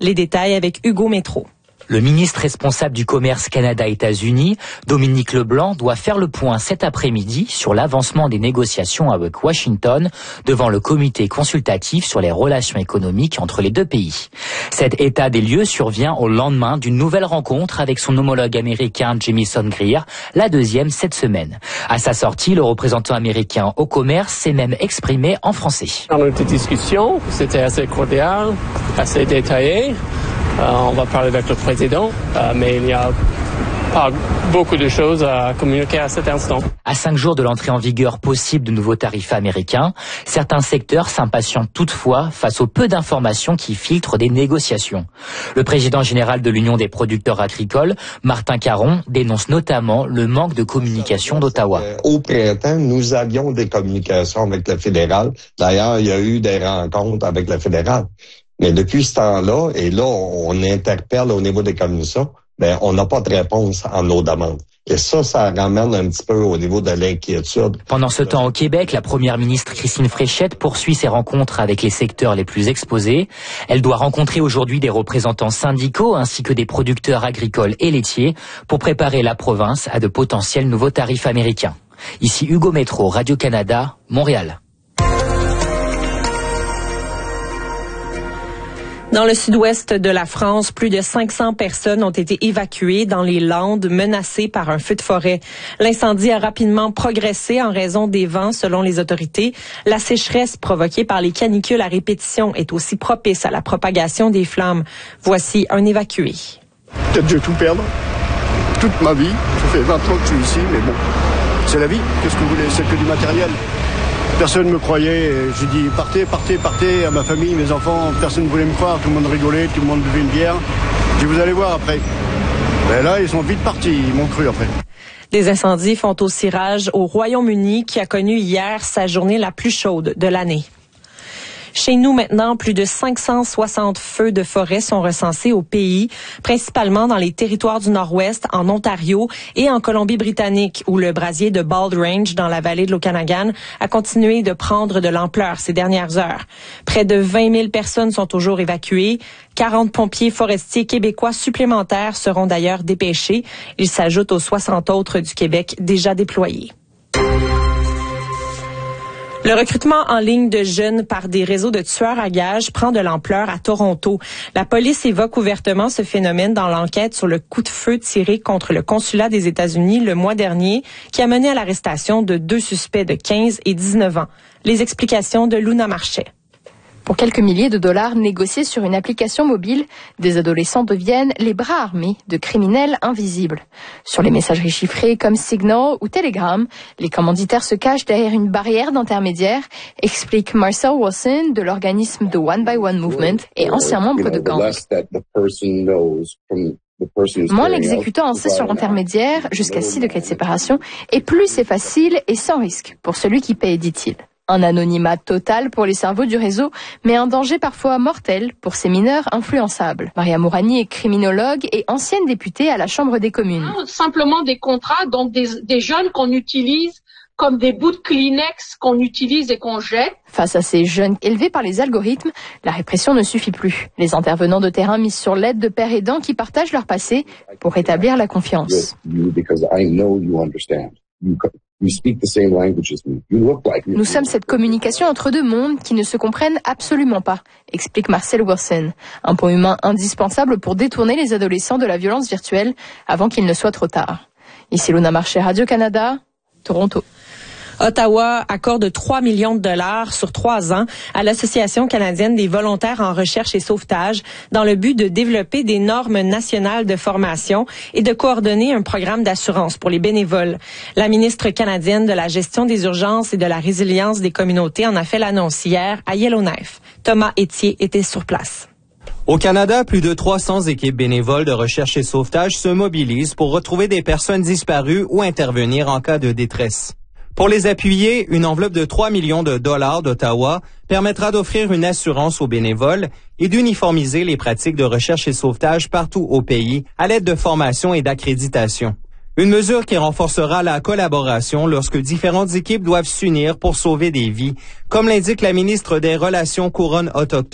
Les détails avec Hugo Métro. Le ministre responsable du commerce Canada-États-Unis, Dominique Leblanc, doit faire le point cet après-midi sur l'avancement des négociations avec Washington devant le comité consultatif sur les relations économiques entre les deux pays. Cet état des lieux survient au lendemain d'une nouvelle rencontre avec son homologue américain Jamieson Greer, la deuxième cette semaine. À sa sortie, le représentant américain au commerce s'est même exprimé en français. Dans notre discussion, c'était assez cordial, assez détaillé. On va parler avec le président, mais il n'y a pas beaucoup de choses à communiquer à cet instant. À 5 jours de l'entrée en vigueur possible de nouveaux tarifs américains, certains secteurs s'impatientent toutefois face au peu d'informations qui filtrent des négociations. Le président général de l'Union des producteurs agricoles, Martin Caron, dénonce notamment le manque de communication d'Ottawa. Au printemps, nous avions des communications avec le fédéral. D'ailleurs, il y a eu des rencontres avec le fédéral. Mais depuis ce temps-là, et là, on interpelle au niveau des commissions, on n'a pas de réponse en nos demandes. Et ça ramène un petit peu au niveau de l'inquiétude. Pendant ce temps, au Québec, la première ministre Christine Fréchette poursuit ses rencontres avec les secteurs les plus exposés. Elle doit rencontrer aujourd'hui des représentants syndicaux ainsi que des producteurs agricoles et laitiers pour préparer la province à de potentiels nouveaux tarifs américains. Ici Hugo Métro, Radio-Canada, Montréal. Dans le sud-ouest de la France, plus de 500 personnes ont été évacuées dans les Landes, menacées par un feu de forêt. L'incendie a rapidement progressé en raison des vents, selon les autorités. La sécheresse provoquée par les canicules à répétition est aussi propice à la propagation des flammes. Voici un évacué. Peut-être je vais tout perdre. Toute ma vie. Ça fait 20 ans que je suis ici, mais bon, c'est la vie. Qu'est-ce que vous voulez? C'est que du matériel. Personne ne me croyait. J'ai dit partez à ma famille, mes enfants. Personne ne voulait me croire. Tout le monde rigolait, tout le monde buvait une bière. J'ai dit vous allez voir après. Mais là, ils sont vite partis. Ils m'ont cru après. Des incendies font aussi rage au Royaume-Uni qui a connu hier sa journée la plus chaude de l'année. Chez nous maintenant, plus de 560 feux de forêt sont recensés au pays, principalement dans les territoires du Nord-Ouest, en Ontario et en Colombie-Britannique, où le brasier de Bald Range dans la vallée de l'Okanagan a continué de prendre de l'ampleur ces dernières heures. Près de 20 000 personnes sont toujours évacuées. 40 pompiers forestiers québécois supplémentaires seront d'ailleurs dépêchés. Ils s'ajoutent aux 60 autres du Québec déjà déployés. Le recrutement en ligne de jeunes par des réseaux de tueurs à gages prend de l'ampleur à Toronto. La police évoque ouvertement ce phénomène dans l'enquête sur le coup de feu tiré contre le consulat des États-Unis le mois dernier, qui a mené à l'arrestation de 2 suspects de 15 et 19 ans. Les explications de Luna Marchais. Pour quelques milliers de dollars négociés sur une application mobile, des adolescents deviennent les bras armés de criminels invisibles. Sur les messageries chiffrées comme Signal ou Telegram, les commanditaires se cachent derrière une barrière d'intermédiaire, explique Marcel Wilson de l'organisme The One by One Movement et ancien membre de gang. Moins l'exécutant en sait sur l'intermédiaire, jusqu'à 6 degrés de séparation, et plus c'est facile et sans risque pour celui qui paie, dit-il. Un anonymat total pour les cerveaux du réseau, mais un danger parfois mortel pour ces mineurs influençables. Maria Mourani est criminologue et ancienne députée à la Chambre des communes. Simplement des contrats, donc des jeunes qu'on utilise comme des bouts de Kleenex qu'on utilise et qu'on jette. Face à ces jeunes élevés par les algorithmes, la répression ne suffit plus. Les intervenants de terrain misent sur l'aide de pères aidants qui partagent leur passé pour rétablir la confiance. Nous sommes cette communication entre deux mondes qui ne se comprennent absolument pas, explique Marcel Wilson. Un pont humain indispensable pour détourner les adolescents de la violence virtuelle avant qu'il ne soit trop tard. Ici Luna Marchais, Radio-Canada, Toronto. Ottawa accorde 3 millions de dollars sur 3 ans à l'Association canadienne des volontaires en recherche et sauvetage dans le but de développer des normes nationales de formation et de coordonner un programme d'assurance pour les bénévoles. La ministre canadienne de la gestion des urgences et de la résilience des communautés en a fait l'annonce hier à Yellowknife. Thomas Etier était sur place. Au Canada, plus de 300 équipes bénévoles de recherche et sauvetage se mobilisent pour retrouver des personnes disparues ou intervenir en cas de détresse. Pour les appuyer, une enveloppe de 3 millions de dollars d'Ottawa permettra d'offrir une assurance aux bénévoles et d'uniformiser les pratiques de recherche et sauvetage partout au pays à l'aide de formations et d'accréditation. Une mesure qui renforcera la collaboration lorsque différentes équipes doivent s'unir pour sauver des vies, comme l'indique la ministre des Relations couronnes autochtones,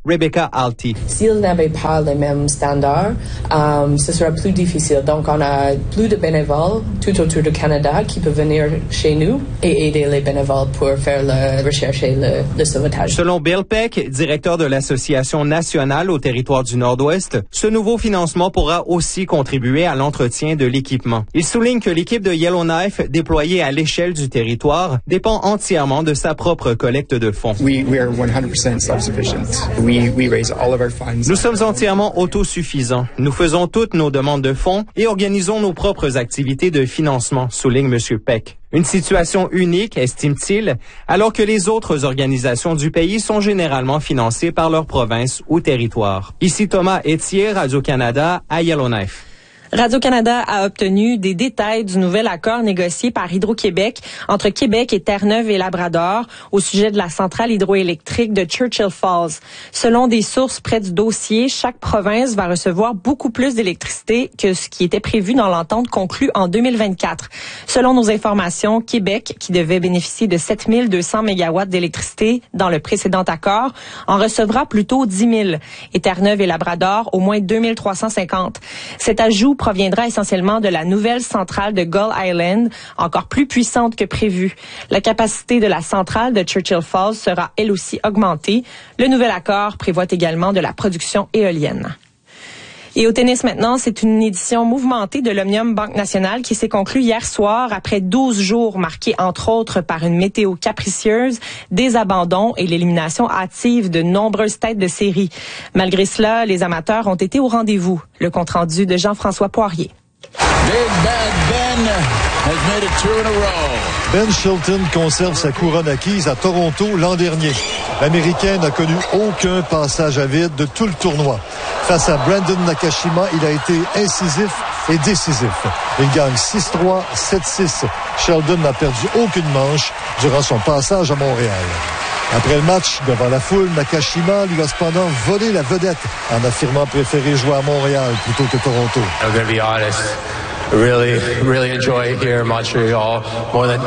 Rebecca Alty. S'ils n'avaient pas les mêmes standards, ce sera plus difficile. Donc, on a plus de bénévoles tout autour du Canada qui peuvent venir chez nous et aider les bénévoles pour faire la recherche et le sauvetage. Selon Bill Peck, directeur de l'Association nationale au territoire du Nord-Ouest, ce nouveau financement pourra aussi contribuer à l'entretien de l'équipement. Il souligne que l'équipe de Yellowknife, déployée à l'échelle du territoire, dépend entièrement de sa propre collecte de fonds. We are 100% self-sufficient. We raise all of our funds. Nous sommes entièrement autosuffisants. Nous faisons toutes nos demandes de fonds et organisons nos propres activités de financement, souligne M. Peck. Une situation unique, estime-t-il, alors que les autres organisations du pays sont généralement financées par leur province ou territoire. Ici Thomas Etier, Radio-Canada, à Yellowknife. Radio-Canada a obtenu des détails du nouvel accord négocié par Hydro-Québec entre Québec et Terre-Neuve et Labrador au sujet de la centrale hydroélectrique de Churchill Falls. Selon des sources près du dossier, chaque province va recevoir beaucoup plus d'électricité que ce qui était prévu dans l'entente conclue en 2024. Selon nos informations, Québec, qui devait bénéficier de 7200 mégawatts d'électricité dans le précédent accord, en recevra plutôt 10 000 et Terre-Neuve et Labrador au moins 2350. Cet ajout proviendra essentiellement de la nouvelle centrale de Gull Island, encore plus puissante que prévu. La capacité de la centrale de Churchill Falls sera elle aussi augmentée. Le nouvel accord prévoit également de la production éolienne. Et au tennis maintenant, c'est une édition mouvementée de l'Omnium Banque Nationale qui s'est conclue hier soir après 12 jours marqués entre autres par une météo capricieuse, des abandons et l'élimination hâtive de nombreuses têtes de série. Malgré cela, les amateurs ont été au rendez-vous. Le compte-rendu de Jean-François Poirier. Big Bad Ben has made it 2 in a row. Ben Shelton conserve sa couronne acquise à Toronto l'an dernier. L'Américain n'a connu aucun passage à vide de tout le tournoi. Face à Brandon Nakashima, il a été incisif et décisif. Il gagne 6-3, 7-6. Sheldon n'a perdu aucune manche durant son passage à Montréal. Après le match, devant la foule, Nakashima lui a cependant volé la vedette en affirmant préférer jouer à Montréal plutôt que Toronto. I'm going to be honest. I really enjoy here in Montreal more than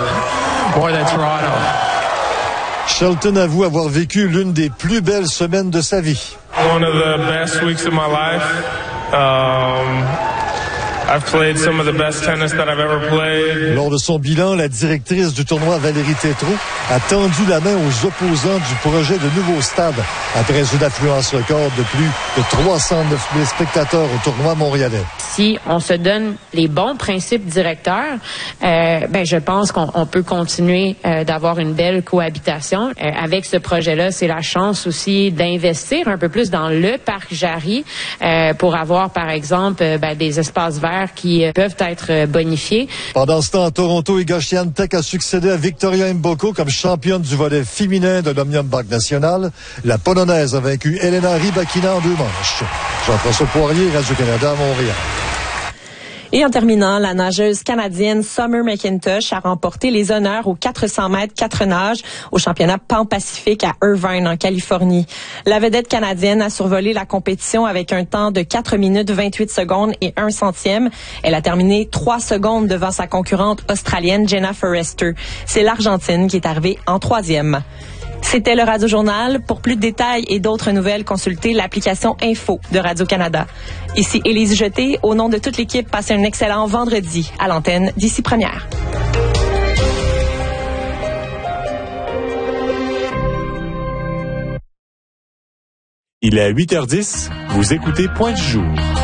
Toronto. Shelton avoue avoir vécu l'une des plus belles semaines de sa vie. One of the best weeks of my life. I've played some of the best tennis that I've ever played. Lors de son bilan, la directrice du tournoi, Valérie Tétrault, a tendu la main aux opposants du projet de nouveau stade après une affluence record de plus de 309 000 spectateurs au tournoi montréalais. Si on se donne les bons principes directeurs, je pense qu'on peut continuer d'avoir une belle cohabitation. Avec ce projet-là, c'est la chance aussi d'investir un peu plus dans le parc Jarry pour avoir, par exemple, des espaces verts qui peuvent être bonifiés. Pendant ce temps, à Toronto, Iga Swiatek a succédé à Victoria Mboko comme championne du volley féminin de l'Omnium Banque Nationale. La Polonaise a vaincu Elena Rybakina en 2 manches. Jean-François Poirier, Radio-Canada à Montréal. Et en terminant, la nageuse canadienne Summer McIntosh a remporté les honneurs aux 400 mètres 4 nages au championnat pan-pacifique à Irvine, en Californie. La vedette canadienne a survolé la compétition avec un temps de 4 minutes 28 secondes et 1 centième. Elle a terminé 3 secondes devant sa concurrente australienne Jenna Forrester. C'est l'Argentine qui est arrivée en 3e. C'était le Radio-Journal. Pour plus de détails et d'autres nouvelles, consultez l'application Info de Radio-Canada. Ici Élise Jeté. Au nom de toute l'équipe, passez un excellent vendredi à l'antenne d'Ici Première. Il est 8h10. Vous écoutez Point du jour.